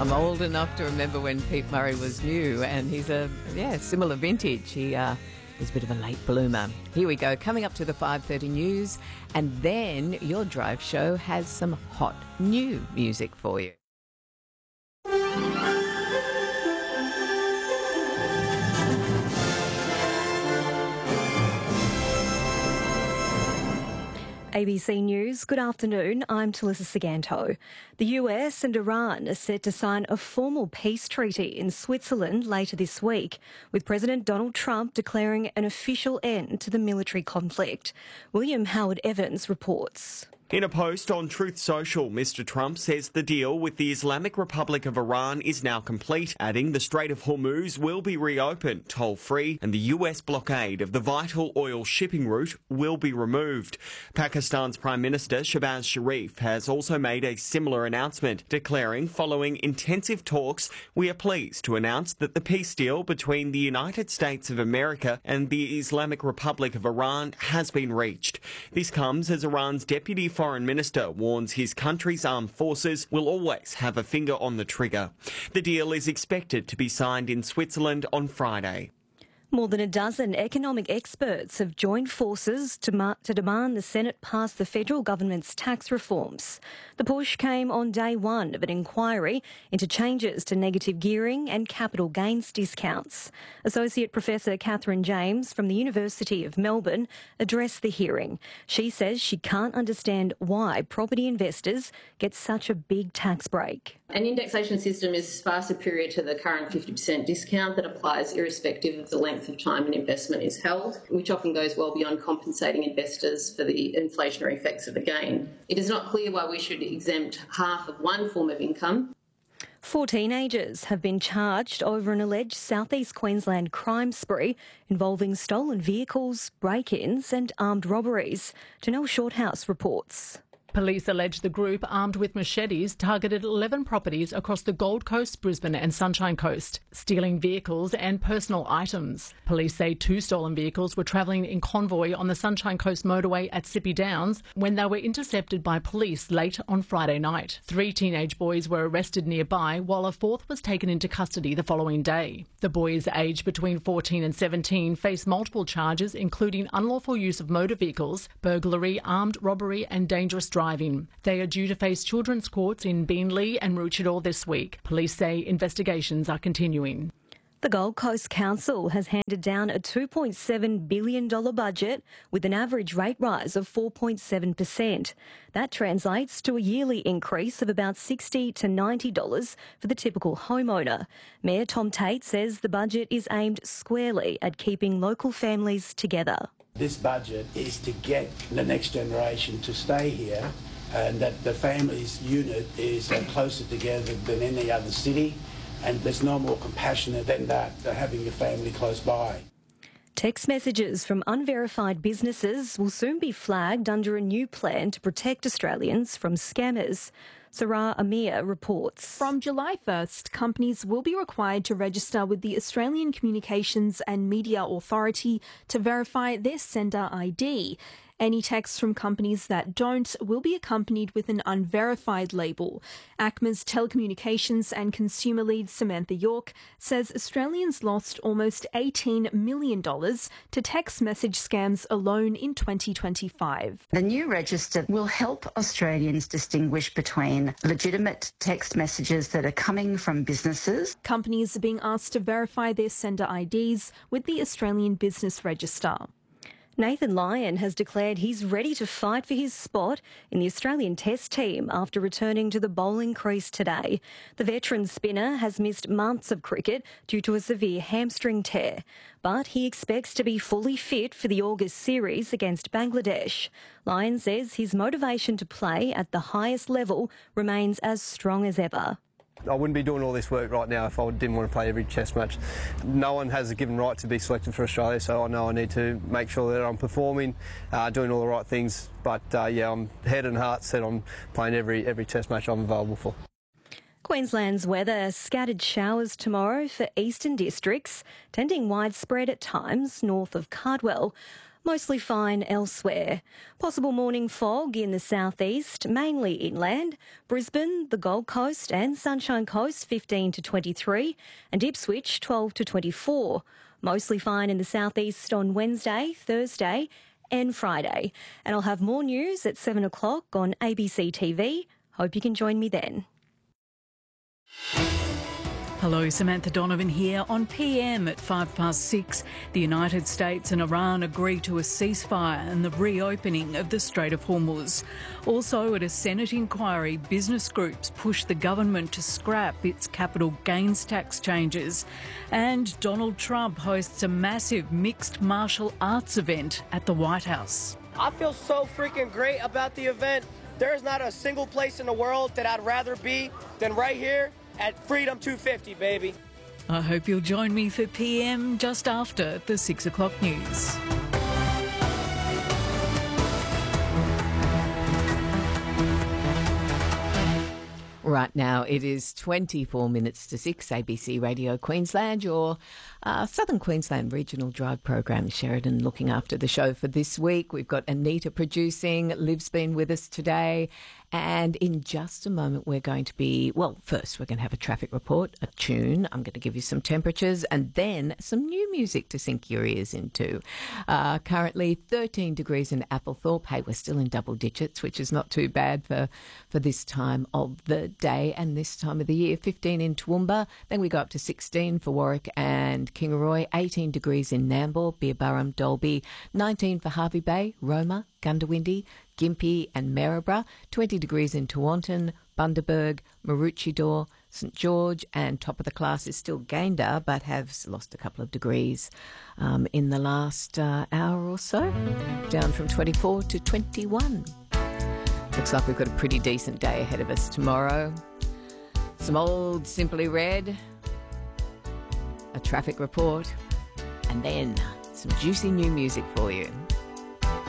I'm old enough to remember when Pete Murray was new, and he's similar vintage. He was a bit of a late bloomer. Here we go, coming up to the 5:30 news, and then your drive show has some hot new music for you. ABC News, good afternoon. I'm Talissa Saganto. The US and Iran are set to sign a formal peace treaty in Switzerland later this week, with President Donald Trump declaring an official end to the military conflict. William Howard Evans reports. In a post on Truth Social, Mr. Trump says the deal with the Islamic Republic of Iran is now complete, adding the Strait of Hormuz will be reopened toll-free and the US blockade of the vital oil shipping route will be removed. Pakistan's Prime Minister Shehbaz Sharif has also made a similar announcement, declaring, following intensive talks, we are pleased to announce that the peace deal between the United States of America and the Islamic Republic of Iran has been reached. This comes as Iran's Deputy Foreign Minister warns his country's armed forces will always have a finger on the trigger. The deal is expected to be signed in Switzerland on Friday. More than a dozen economic experts have joined forces to demand the Senate pass the federal government's tax reforms. The push came on day one of an inquiry into changes to negative gearing and capital gains discounts. Associate Professor Catherine James from the University of Melbourne addressed the hearing. She says she can't understand why property investors get such a big tax break. An indexation system is far superior to the current 50% discount that applies irrespective of the length of time an investment is held, which often goes well beyond compensating investors for the inflationary effects of the gain. It is not clear why we should exempt half of one form of income. 4 teenagers have been charged over an alleged southeast Queensland crime spree involving stolen vehicles, break-ins and armed robberies. Janelle Shorthouse reports. Police allege the group, armed with machetes, targeted 11 properties across the Gold Coast, Brisbane and Sunshine Coast, stealing vehicles and personal items. Police say 2 stolen vehicles were travelling in convoy on the Sunshine Coast motorway at Sippy Downs when they were intercepted by police late on Friday night. 3 teenage boys were arrested nearby, while a 4th was taken into custody the following day. The boys, aged between 14 and 17, face multiple charges, including unlawful use of motor vehicles, burglary, armed robbery and dangerous driving. They are due to face children's courts in Beenleigh and Maroochydore this week. Police say investigations are continuing. The Gold Coast Council has handed down a $2.7 billion budget with an average rate rise of 4.7%. That translates to a yearly increase of about $60 to $90 for the typical homeowner. Mayor Tom Tate says the budget is aimed squarely at keeping local families together. This budget is to get the next generation to stay here and that the family's unit is closer together than any other city, and there's no more compassionate than that, having your family close by. Text messages from unverified businesses will soon be flagged under a new plan to protect Australians from scammers. Sarah Amir reports. From July 1st, companies will be required to register with the Australian Communications and Media Authority to verify their sender ID. Any texts from companies that don't will be accompanied with an unverified label. ACMA's telecommunications and consumer lead Samantha York says Australians lost almost $18 million to text message scams alone in 2025. The new register will help Australians distinguish between legitimate text messages that are coming from businesses. Companies are being asked to verify their sender IDs with the Australian Business Register. Nathan Lyon has declared he's ready to fight for his spot in the Australian Test team after returning to the bowling crease today. The veteran spinner has missed months of cricket due to a severe hamstring tear, but he expects to be fully fit for the August series against Bangladesh. Lyon says his motivation to play at the highest level remains as strong as ever. I wouldn't be doing all this work right now if I didn't want to play every Test match. No one has a given right to be selected for Australia, so I know I need to make sure that I'm performing, doing all the right things. But I'm head and heart set on playing every Test match I'm available for. Queensland's weather, scattered showers tomorrow for eastern districts, tending widespread at times north of Cardwell. Mostly fine elsewhere. Possible morning fog in the southeast, mainly inland. Brisbane, the Gold Coast and Sunshine Coast 15 to 23 and Ipswich 12 to 24. Mostly fine in the southeast on Wednesday, Thursday and Friday. And I'll have more news at 7 o'clock on ABC TV. Hope you can join me then. Hello, Samantha Donovan here. On PM at 6:05, the United States and Iran agree to a ceasefire and the reopening of the Strait of Hormuz. Also, at a Senate inquiry, business groups push the government to scrap its capital gains tax changes. And Donald Trump hosts a massive mixed martial arts event at the White House. I feel so freaking great about the event. There's not a single place in the world that I'd rather be than right here at Freedom 250, baby. I hope you'll join me for PM just after the 6 o'clock news. Right now, it is 24 minutes to 6, ABC Radio Queensland, your Southern Queensland Regional Drive program. Sheridan looking after the show for this week. We've got Anita producing. Liv's been with us today. And in just a moment, we're going to be, well, first we're going to have a traffic report, a tune. I'm going to give you some temperatures and then some new music to sink your ears into. Currently 13 degrees in Applethorpe. Hey, we're still in double digits, which is not too bad for this time of the day and this time of the year. 15 in Toowoomba. Then we go up to 16 for Warwick and Kingaroy. 18 degrees in Nambour, Beerburrum, Dalby. 19 for Hervey Bay, Roma, Gundawindi, Gympie and Maryborough. 20 degrees in Tewantin, Bundaberg, Maroochydore, St George, and top of the class is still Gayndah, but has lost a couple of degrees in the last hour or so, down from 24 to 21. Looks like we've got a pretty decent day ahead of us tomorrow. Some old Simply Red, a traffic report, and then some juicy new music for you.